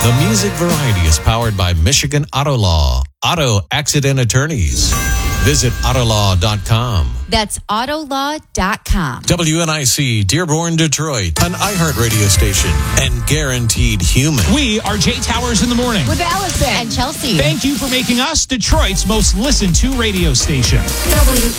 The Music Variety is powered by Michigan Auto Law, auto accident attorneys. Visit Autolaw.com. That's Autolaw.com. WNIC, Dearborn, Detroit, an iHeart radio station and guaranteed human. We are Jay Towers in the morning. With Allison and Chelsea. Thank you for making us Detroit's most listened to radio station.